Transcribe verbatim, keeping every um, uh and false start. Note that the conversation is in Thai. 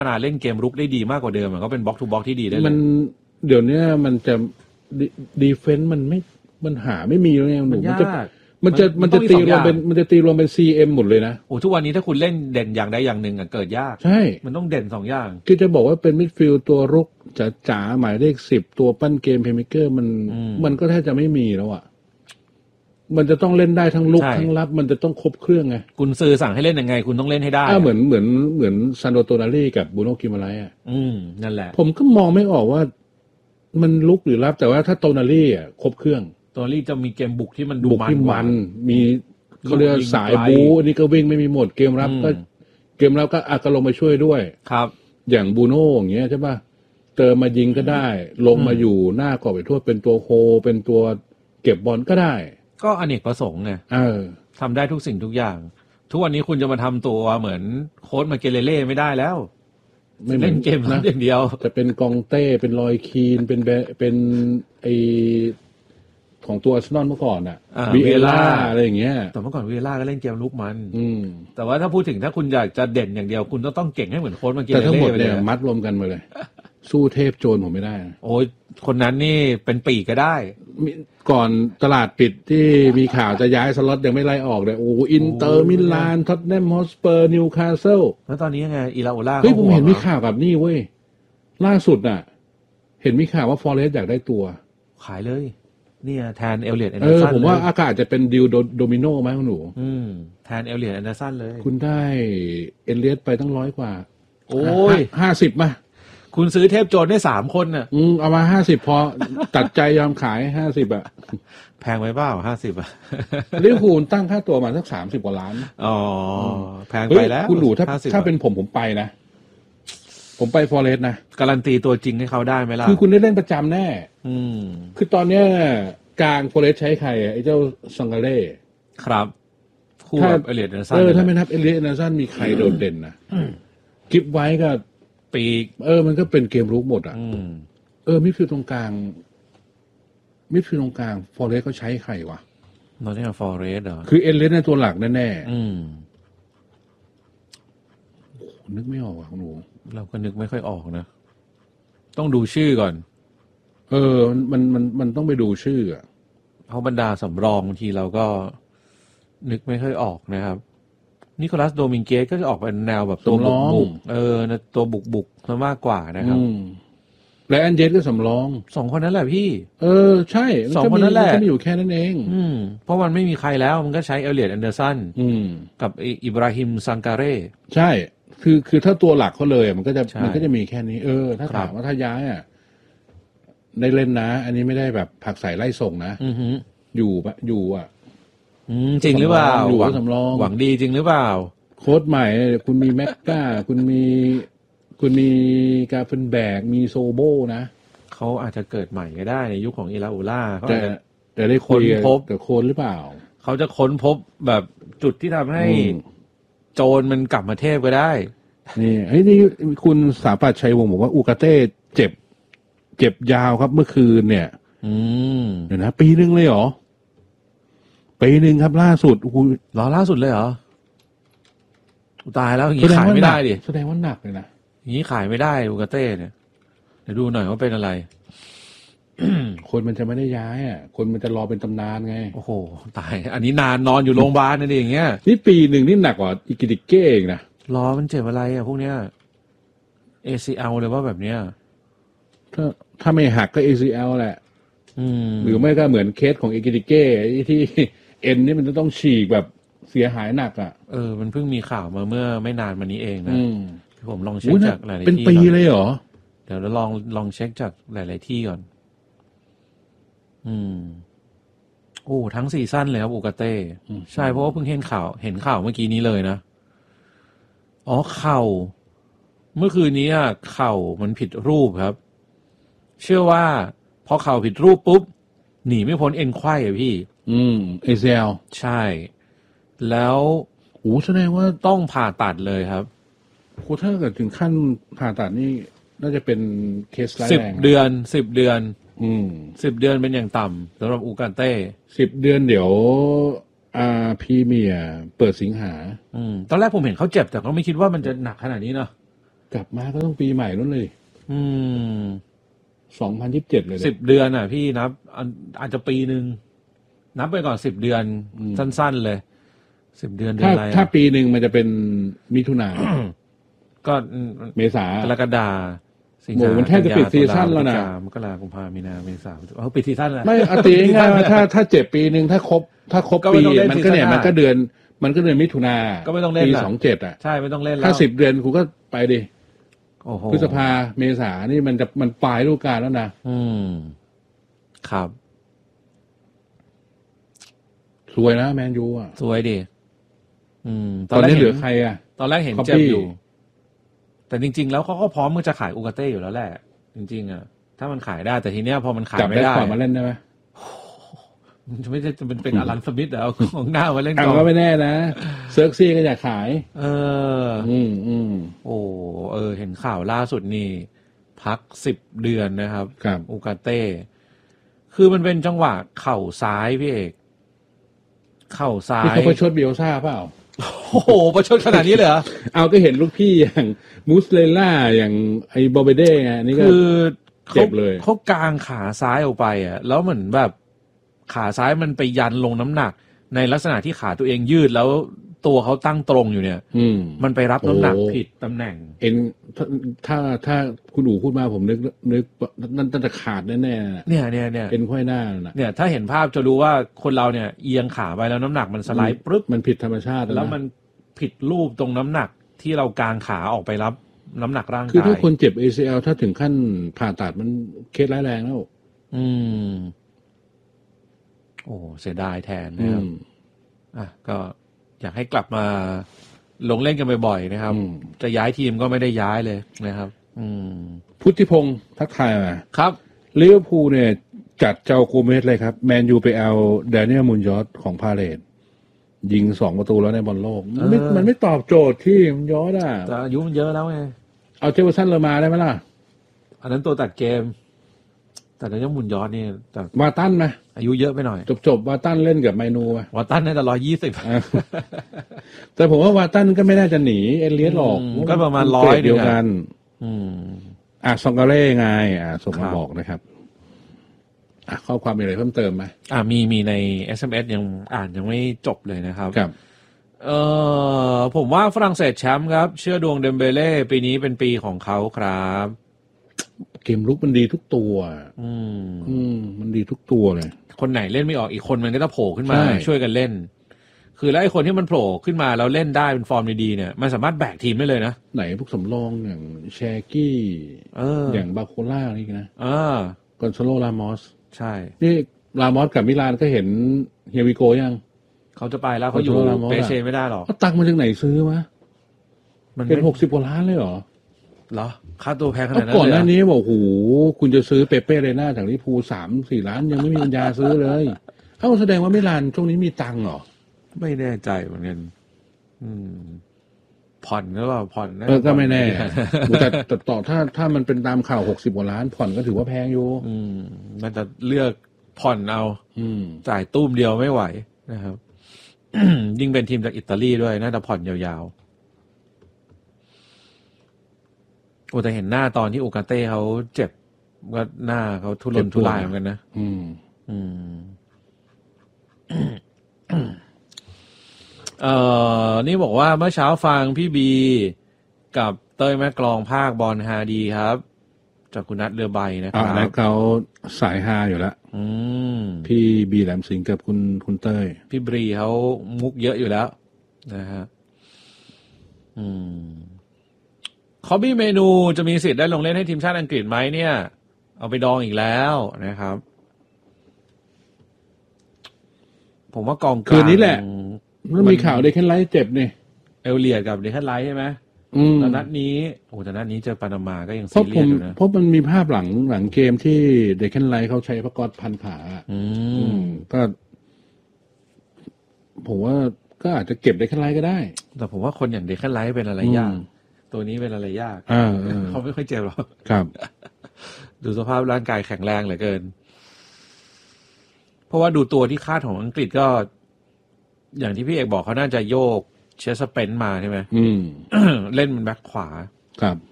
พัฒนาเล่นเกมรุกได้ดีมากกว่าเดิมมันก็เป็นบล็อกทูบล็อกที่ดีได้เลยมันเดี๋ยวนี้มันจะดีเฟนส์มันไม่มันหาไม่มีแล้วไงหนูมันจะมันจะมันจะตีรวมเป็นมันจะตีรวมเป็น ซี เอ็ม หมดเลยนะโอ้ทุกวันนี้ถ้าคุณเล่นเด่นอย่างใดอย่างหนึ่งอ่ะเกิดยากใช่มันต้องเด่นสองอย่างคือจะบอกว่าเป็นมิดฟิลด์ตัวรุกจ๋าๆหมายเลขสิบตัวปั้นเกมเพลย์เมคเกอร์มันมันก็แทบจะไม่มีแล้วอ่ะมันจะต้องเล่นได้ทั้งลุกทั้งรับมันจะต้องครบเครื่องไงคุณซื้อสั่งให้เล่นยังไงคุณต้องเล่นให้ได้อ่าเหมือนเหมือนเหมือนซานโดโตนารีกับบูโน่กิมาไลอ่ะอืมนั่นแหละผมก็มองไม่ออกว่ามันลุกหรือรับแต่ว่าถ้าโตนารีอ่ะครบเครื่องโตนารีจะมีเกมบุกที่มันดูมันมันมีเขาเรียกสายบู๊อันนี้ก็วิ่งไม่มีหมดเกมรับก็เกมรับก็อาจจะลงมาช่วยด้วยครับอย่างบูโน่อย่างเงี้ยใช่ป่ะเติมมายิงก็ได้ลงมาอยู่หน้ากรอบไปทั่วเป็นตัวโฮเป็นตัวเก็บบอลก็ได้ก็อเนกประสงค์ไงเออทำได้ทุกสิ่งทุกอย่างทุกวันนี้คุณจะมาทำตัวเหมือนโค้ชมาเกเรเล่ไม่ได้แล้วไม่เล่นเกมนะอย่างเดียวจะเป็นกองเต้เป็นลอยคีนเป็นเป็นไอของตัวอาร์เซนอลเมื่อก่อนอ่ะวีเอล่าอะไรอย่างเงี้ยแต่เมื่อก่อนวีเอล่าก็เล่นเกมลุกมันอืมแต่ว่าถ้าพูดถึงถ้าคุณอยากจะเด่นอย่างเดียวคุณต้องต้องเก่งให้เหมือนโค้ชมาเกเรเล่แต่ทั้งหมดเนี่ยมัดรวมกันมาเลยสู้เทพโจรผมไม่ได้โอ้ยคนนั้นนี่เป็นปีกก็ได้ก่อนตลาดปิดที่มีข่าวจะย้ายสล็อตยังไม่ไล่ออกเลยโอ้อินเตอร์มิลานท็อตแนมฮอสเปอร์นิวคาสเซิลแล้วตอนนี้ยังไงอีลาโอล่าเฮ้ยผมเห็นมีข่าวกับนี่เว้ยล่าสุดน่ะเห็นมีข่าวว่าฟอเรสต์อยากได้ตัวขายเลยเนี่ยแทนเอลเลียตแอนเดอร์สันเออผมว่าอากาศจะเป็นดิวโดมิโนไหมคุณหนูอืมแทนเอลเลียตแอนเดอร์สันเลยคุณได้เอลเลียตไปตั้งร้อยกว่าโอ้ยห้าสิบมาคุณซื้อเทพโจรได้สามคนน่ะอืมเอามาห้าสิบพอตัดใจยอมขายห้าสิบอ่ะแพงไว้เปล่าห้าสิบอ่ะลิเวอร์พูลตั้งค่าตัวมาสักสามสิบกว่าล้านอ๋อแพงไปแล้วคุณหนูถ้าถ้าเป็นผมผมไปนะผมไปฟอเรสต์นะการันตีตัวจริงให้เขาได้ไหมล่ะคือคุณได้เล่นประจำแน่อืมคือตอนเนี้ยกลางฟอเรสต์ใช้ใครไอ้เจ้าซังกาเล่ครับคู่กับเอเลียตแอนเดอร์สันเออถ้าไม่นับเอเลียตแอนเดอร์สันมีใครโดดเด่นนะกิฟไว้ก็ปีกเออมันก็เป็นเกมรุกหมดอ่ะเออมิดฟิลด์ตรงกลางมิดฟิลด์ตรงกลางฟอเรสต์เขาใช้ใครวะนอตติงแฮมฟอเรสต์เหรอคือเอเลียตในตัวหลักแน่ๆอืมนึกไม่ออกอ่ะคุณหนูเราก็นึกไม่ค่อยออกนะต้องดูชื่อก่อนเออมันมันมันต้องไปดูชื่ออ่ะเพราะบรรดาสำรองบางทีเราก็นึกไม่ค่อยออกนะครับนิโคลัสโดมิงเกสก็จะออกเป็นแนวแบบตัวบุกบุกเออตัวบุกบุกมากกว่านะครับและแอนเจสก็สำรองสองคนนั้นแหละพี่เออใช่สองคนนั้นแหละก็มีอยู่แค่นั้นเองอืมเพราะมันไม่มีใครแล้วมันก็ใช้เอลเลียตแอนเดอร์สันกับอิบราฮิมซังการเร่ใช่คือคือถ้าตัวหลักเขาเลยมันก็จะมันก็จะมีแค่นี้เออถ้าถามว่าถ้าย้ายอ่ะได้เล่นนะอันนี้ไม่ได้แบบผักใส่ไล่ส่งนะอยู่ปะอยู่อ่ะจริงหรือเปล่าหวังสำรองหวังดีจริงหรือเปล่าโค้ชใหม่คุณมีแม็กก้าคุณมีคุณมีกาเฟนแบกมีโซโบนะเขาอาจจะเกิดใหม่ก็ได้ในยุคของอิลาอูล่าเขาแต่แต่ได้ค้นพบแต่โคนหรือเปล่าเขาจะค้นพบแบบจุดที่ทำให้โจรมันกลับมาเทพก็ได้นี่เฮ้ยนี่คุณสาปัตชัยวงศ์บอกว่าอูกาเต้เจ็บเจ็บยาวครับเมื่อคืนเนี่ยอืมเดี๋ยวนะปีนึงเลยเหรอปีนึงครับล่าสุดอู้หรอล่าสุดเลยเหรอตายแล้วอย่างนี้ขายไม่ได้ดิแสดงว่าหนักเลยนะอย่างนี้ขายไม่ได้อูกาเต้เนี่ยเดี๋ยวดูหน่อยว่าเป็นอะไรคนมันจะไม่ได้ย้ายอ่ะคนมันจะรอเป็นตำนานไงโอ้โหตายอันนี้นานนอนอยู่โรงพยาบาลนั่นเองเงี้ยนี่ปีหนึ่งนี่หนักกว่าอิกิดิเก้เองนะรอมันเจ็บอะไรอ่ะพวกเนี้ย เอ ซี แอล เลยว่าแบบเนี้ยถ้าถ้าไม่หักก็ เอ ซี แอล แหละอืมหรือไม่ก็เหมือนเคสของอิกิดิเก้ที่เอ็นนี่มันจะต้องฉีกแบบเสียหายหนักอ่ะเออมันเพิ่งมีข่าวมาเมื่อไม่นานมานี้เองนะผมลองเช็คจากหลายๆที่เป็นปีเลยเหรอเดี๋ยวเราลองลองเช็คจากหลายๆที่ก่อนอืมโอ้ทั้งซีซั่นเลยครับอูกาเต้ใช่เพราะว่าเพิ่งเห็นข่าวเห็นข่าวเมื่อกี้นี้เลยนะอ๋อเข่าเมื่อคืนนี้อ่ะเข่ามันผิดรูปครับเชื่อว่าพอเข่าผิดรูปปุ๊บหนีไม่พ้นเอ็นไขว้อ่ะพี่อืม เอ ซี แอลใช่แล้วโอ้แสดงว่าต้องผ่าตัดเลยครับโหถ้าเกิดถึงขั้นผ่าตัดนี่น่าจะเป็นเคสร้ายแรงสิบเดือนสิบเดือนอืมสิบเดือนเป็นอย่างต่ำสำหรับอูกาเต้สิบเดือนเดี๋ยวอาพรีเมียร์เปิดสิงหาอืมตอนแรกผมเห็นเขาเจ็บแต่ก็ไม่คิดว่ามันจะหนักขนาดนี้เนาะกลับมาก็ต้องปีใหม่นั่นเลยอืมสองพันยี่สิบเจ็ดเลยสิบเดือนอ่ะพี่นับอาจจะปีนึงนับไปก่อนสิบเดือนสั้นๆเลยสิบเดือนเดือนอะไรถ้าปีหนึ่งมันจะเป็นมิถุนาก็เมษากรกฎาสิงหามันแทบจะปิดซีซั่นแล้วนะมกราคมกุมภาพันธ์มีนาเมษาเออปิดซีซั่นแล้วไม่เอาตีง่ายๆถ้าถ้าเจ็บปีหนึ่งถ้าครบถ้าครบปีมันก็เนี่ยมันก็เดือนมันก็เดือนมิถุนาก็ไม่ต้องเล่นปีสองเจ็ดอ่ะใช่ไม่ต้องเล่นแล้วถ้าสิบเดือนกูก็ไปดิโอ้โหพฤษภาเมษานี่มันจะมันปลายฤดูกาลแล้วนะอืมครับสวยนะแมนยูอ่ะสวยดิอืมตอนนี้เหลือใครอ่ะตอนแรกเห็นเจ็บอยู่แต่จริงๆแล้วเขาก็พร้อมมันจะขายอูกาเต้อยู่แล้วแหละจริงๆอ่ะถ้ามันขายได้แต่ทีเนี้ยพอมันขายไม่ได้จับได้ก่อนมาเล่นได้ไหมมันจะไม่ใช่จะเป็นเป็นอลันสมิธเอาของหน้ามาเล่นก่อนก็ไม่แน่นะเซิร์กซี่ก็อยากขายเอออืมอืมโอ้เออเห็นข่าวล่าสุดนี่พักสิบเดือนนะครับอูกาเต้คือมันเป็นจังหวะเข่าซ้ายพี่เอกเข่าซ้ายที่เขาไปชดเบียลซ่าเปล่าโอ้โหประชดขนาดนี้เลยเหรอเอาก็เห็นลูกพี่อย่างมูสเลล่าอย่างไอ้บอเบเด้ไงนี่ก็คือเจ็บเลยเขากางขาซ้ายออกไปอ่ะแล้วเหมือนแบบขาซ้ายมันไปยันลงน้ำหนักในลักษณะที่ขาตัวเองยืดแล้วตัวเขาตั้งตรงอยู่เนี่ยมันไปรับน้ำหนักผิดตำแหน่งเอ็นถ้าถ้าคุณอู๋พูดมาผมนึกนึกนั่นจะขาดแน่ๆเนี่ยเนี่ยเนี่ยเอ็นค่อยหน้าน่ะเนี่ยถ้าเห็นภาพจะรู้ว่าคนเราเนี่ยเอียงขาไปแล้วน้ำหนักมันสไลด์ปึ๊บมันผิดธรรมชาติแล้วมันผิดรูปตรงน้ำหนักที่เรากางขาออกไปรับน้ำหนักร่างกายคือถ้าคนเจ็บ เอ ซี แอล ถ้าถึงขั้นผ่าตัดมันเคสร้ายแรงแล้วอืมโอ้เสียดายแทนนะครับอ่ะก็อยากให้กลับมาลงเล่นกันบ่อยๆนะครับจะย้ายทีมก็ไม่ได้ย้ายเลยนะครับอืมพุทธิพงศ์ทักทายมาครับลิเวอร์พูลเนี่ยจัดเจ้าโกเมสเลยครับแมนยูไปเอาแดเนียลมุนยอสของพาเลตยิงสองประตูแล้วในบอลโลกมันไม่มันไม่ตอบโจทย์ที่มุนยอสอ่ะแต่อายุมันเยอะแล้วไงเอาเจเวอร์สันเลอมาได้ไหมล่ะอันนั้นตัวตัดเกมแต่แดเนียลมุนยอสนี่แต่วาตันไหมอายุเยอะไปหน่อยจบๆวาตันเล่นกับไมนูไหมวาตันน่าจะร้อยยี่สิบแต่ผมว่าวาตันก็ไม่น่าจะหนีเอเลียสหรอกก็ประมาณร้อยเดียวกันอืมอ่ะซองกาเล่ไงอ่ะส่งมาบอกนะครับอ่ะข้อความมีอะไรเพิ่มเติมไหมอ่ะมีมีใน เอส เอ็ม เอส ยังอ่านยังไม่จบเลยนะครับครับเอ่อผมว่าฝรั่งเศสแชมป์ครับเชื่อดวงเดมเบเล่ปีนี้เป็นปีของเขาครับเกมลุกมันดีทุกตัวอืมอืมมันดีทุกตัวเลยคนไหนเล่นไม่ออกอีกคนมันก็จะโผล่ขึ้นมาช่วยกันเล่นคือแล้วไอ้คนที่มันโผล่ขึ้นมาแล้วเล่นได้เป็นฟอร์มดีๆเนี่ยมันสามารถแบกทีมได้เลยนะไหนพวกสำรองอย่างแชกี้อย่างบาโคล่านี่นะอ่ากอนโซโลรามอสใช่นี่รามอสกับมิลานก็เห็นเฮียวิโกยังเขาจะไปแล้วเขาอยู่เปเชไม่ได้หรอกเขาตังมาจากไหนซื้อมะมันเป็นหกสิบกว่าล้านเลยเหรอเหรอค่าตัวแพงขนาดนั้นเลยก่อนหน้านี้บอกโหคุณจะซื้อเปเป้เรน่าจากลิเวอร์พูลสามสี่ล้านยังไม่มีปัญญาซื้อเลยเอ้าแสดงว่ามิลานช่วงนี้มีตังค์เหรอไม่แน่ใจเหมือนกันอืมผ่อนก็ว่าผ่อนเออก็ไม่แน่แต่แต่ต่อถ้าถ้ามันเป็นตามข่าวหกสิบกว่าล้านผ่อนก็ถือว่าแพงอยู่อืมมันจะเลือกผ่อนเอาอืมจ่ายตุ้มเดียวไม่ไหวนะครับ ยิ่งเป็นทีมจากอิตาลีด้วยน่าจะผ่อนยาวๆโอ้แต่เห็นหน้าตอนที่โอกาเต้เขาเจ็บก็หน้าเขาทุรนทุรายเหมือนกันนะอืมอืมเอ่อนี่บอกว่าเมื่อเช้าฟังพี่บีกับเต้ยแม่กลองภาคบอลฮาดีครับจากคุณนัทเรือใบนะครับอ่าแล้วเขาสายฮาอยู่แล้วอืมพี่บีแหลมสิงห์กับคุณคุณเต้ยพี่บรีเขามุกเยอะอยู่แล้วนะฮะอืมคอบบี้เมนูจะมีสิทธิ์ได้ลงเล่นให้ทีมชาติอังกฤษไหมเนี่ยเอาไปดองอีกแล้วนะครับผมว่ากองกลางคืนนี้แหละมันมีข่าวเดคแคนไลท์เจ็บนี่เอลเลียดกับเดคแคนไลท์ใช่ไหมตอนนัดนี้โอ้แต่นัดนี้เจอปานามาก็ยังซีเรียสอยู่นะเพราะมันมีภาพหลังหลังเกมที่เดคแคนไลท์เขาใช้พระกอดพันขาอืมก็ผมว่าก็อาจจะเก็บเดคแคนไลท์ก็ได้แต่ผมว่าคนอย่างเดคแคนไลท์เป็นอะไรยากตัวนี้เป็นอะไรยากเขาไม่ค่อยเจ็บหรอกครับดูสภาพร่างกายแข็งแรงเหลือเกินเพราะว่าดูตัวที่คาดของอังกฤษก็อย่างที่พี่เอกบอกเขาน่าจะโยกเชสเปนมาใช่ไหมอืมเล่นมันแบ็คขวาครับ